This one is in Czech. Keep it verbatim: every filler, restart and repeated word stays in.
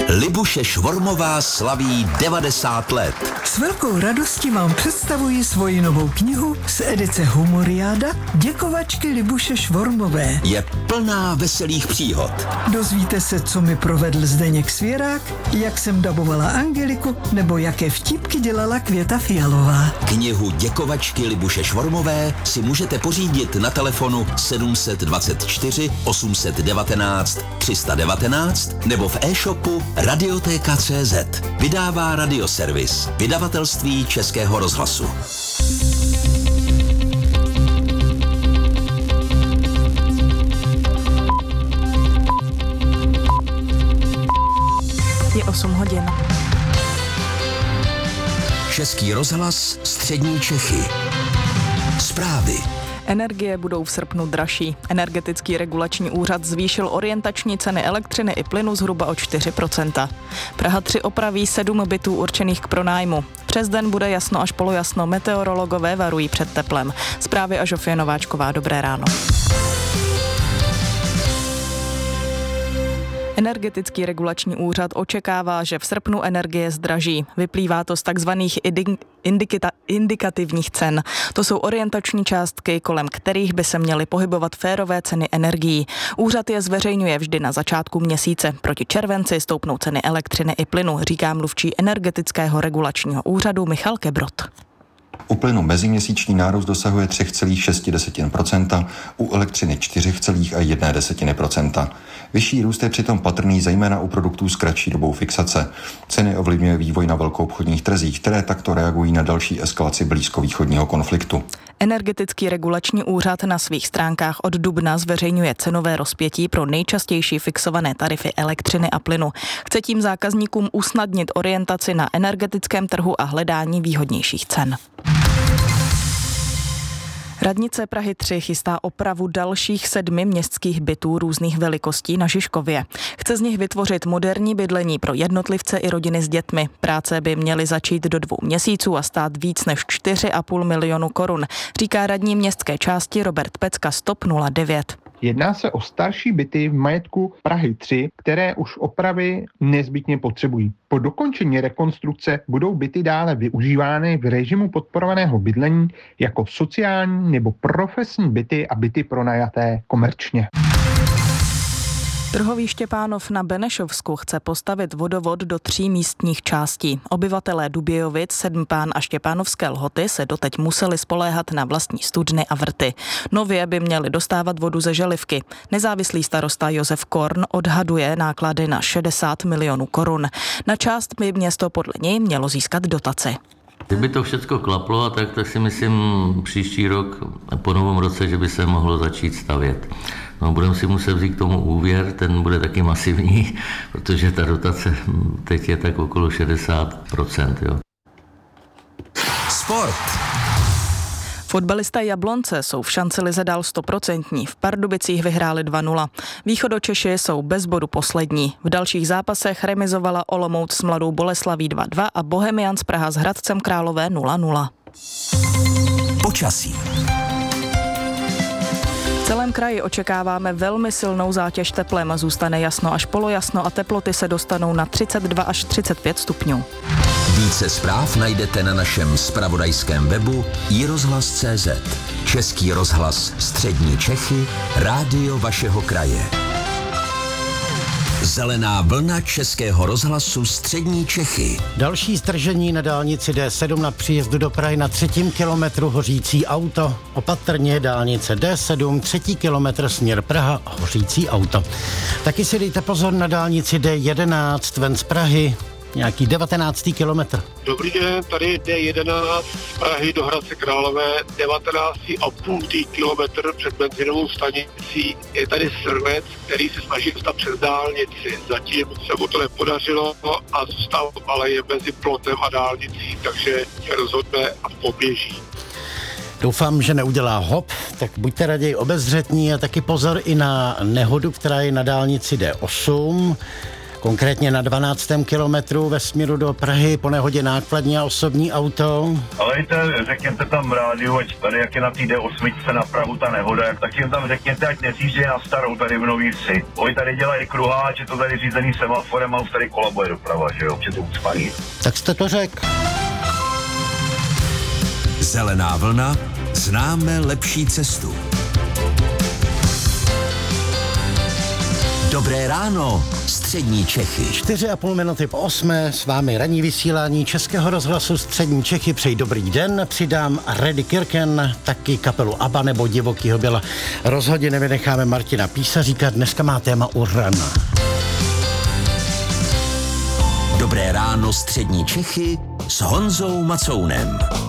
Libuše Švormová slaví devadesát let. S velkou radostí vám představuji svoji novou knihu z edice Humoriáda Děkovačky Libuše Švormové. Je plná veselých příhod. Dozvíte se, co mi provedl Zdeněk Svěrák, jak jsem dabovala Angeliku, nebo jaké vtipky dělala Květa Fialová. Knihu Děkovačky Libuše Švormové si můžete pořídit na telefonu sedm dvacet čtyři osm devatenáct tři sta devatenáct nebo v e-shopu Radiotéka tečka cé zet. Vydává Radioservis, vydavatelství Českého rozhlasu. Je osm hodin. Český rozhlas, střední Čechy. Zprávy. Energie budou v srpnu dražší. Energetický regulační úřad zvýšil orientační ceny elektřiny i plynu zhruba o čtyři procenta. Praha tři opraví sedm bytů určených k pronájmu. Přes den bude jasno až polojasno, meteorologové varují před teplem. Zprávy a Žofie Nováčková, dobré ráno. Energetický regulační úřad očekává, že v srpnu energie zdraží. Vyplývá to z takzvaných indikita- indikativních cen. To jsou orientační částky, kolem kterých by se měly pohybovat férové ceny energií. Úřad je zveřejňuje vždy na začátku měsíce. Proti červenci stoupnou ceny elektřiny i plynu, říká mluvčí Energetického regulačního úřadu Michal Kebrot. U plynu meziměsíční nárůst dosahuje tři celá šest procenta, u elektřiny čtyři celá jedna procenta. Vyšší růst je přitom patrný zejména u produktů s kratší dobou fixace. Ceny ovlivňuje vývoj na velkoobchodních trzích, které takto reagují na další eskalaci blízkovýchodního konfliktu. Energetický regulační úřad na svých stránkách od dubna zveřejňuje cenové rozpětí pro nejčastější fixované tarify elektřiny a plynu. Chce tím zákazníkům usnadnit orientaci na energetickém trhu a hledání výhodnějších cen. Radnice Prahy tři chystá opravu dalších sedmi městských bytů různých velikostí na Žižkově. Chce z nich vytvořit moderní bydlení pro jednotlivce i rodiny s dětmi. Práce by měly začít do dvou měsíců a stát víc než čtyři a půl milionu korun, říká radní městské části Robert Pecka z TOP nula devět. Jedná se o starší byty v majetku Prahy tři, které už opravy nezbytně potřebují. Po dokončení rekonstrukce budou byty dále využívány v režimu podporovaného bydlení jako sociální nebo profesní byty a byty pronajaté komerčně. Trhový Štěpánov na Benešovsku chce postavit vodovod do tří místních částí. Obyvatelé Dubějovic, Sedmpán a Štěpánovské Lhoty se doteď museli spoléhat na vlastní studny a vrty. Nově by měli dostávat vodu ze Želivky. Nezávislý starosta Josef Korn odhaduje náklady na šedesát milionů korun. Na část by město podle něj mělo získat dotaci. Kdyby to všechno klaplo, tak, tak si myslím příští rok po novém roce, že by se mohlo začít stavět. No, budeme si muset vzít k tomu úvěr, ten bude taky masivní, protože ta dotace teď je tak okolo šedesát procent. Jo. Sport. Fotbalista Jablonce jsou v šancelize dál stoprocentní. V Pardubicích vyhráli dva nula. Východočeši jsou bez bodu poslední. V dalších zápasech remizovala Olomouc s Mladou Boleslaví dva dva a Bohemians Praha s Hradcem Králové nula nula. Počasí. V celém kraji očekáváme velmi silnou zátěž teplem. Zůstane jasno až polojasno a teploty se dostanou na třicet dva až třicet pět stupňů. Více zpráv najdete na našem zpravodajském webu i rozhlas tečka cé zet. Český rozhlas, střední Čechy, rádio vašeho kraje. Zelená vlna Českého rozhlasu střední Čechy. Další stržení na dálnici D sedm na příjezdu do Prahy na třetím kilometru hořící auto. Opatrně dálnice D sedm, třetí kilometr směr Praha, hořící auto. Taky si dejte pozor na dálnici D jedenáct ven z Prahy. Nějaký devatenáctý kilometr. Dobrý den, tady D jedenáct z Prahy do Hradce Králové, devatenáctý a půl kilometr před benzinovou stanicí. Je tady srnec, který se snaží dostat přes dálnici. Zatím se mu to nepodařilo a zůstal ale je mezi plotem a dálnicí, takže se rozhodne a poběží. Doufám, že neudělá hop, tak buďte raději obezřetní a taky pozor i na nehodu, která je na dálnici D osm. Konkrétně na dvanáctém kilometru ve směru do Prahy po nehodě nákladní a osobní auto. Alejte, řekněte tam rádiu, ať tady, jak je na té D osm na Prahu ta nehoda, tak jim tam řekněte, ať nezjíždí na Starou tady v Nový Vsi. Oni tady dělají kruháč, je to tady řízený semaforem a už tady kolabuje doprava, že jo, že to ucpaní. Tak jste to řekl. Zelená vlna, známe lepší cestu. Dobré ráno, střední Čechy. Čtyři a půl minuty po osmé, s vámi ranní vysílání Českého rozhlasu střední Čechy. Přeji dobrý den, přidám Reddy Kirken, taky kapelu ABBA nebo Divokýho Běla. Rozhodně nevynecháme Martina Písaříka, dneska má téma uran. Dobré ráno, střední Čechy s Honzou Macounem.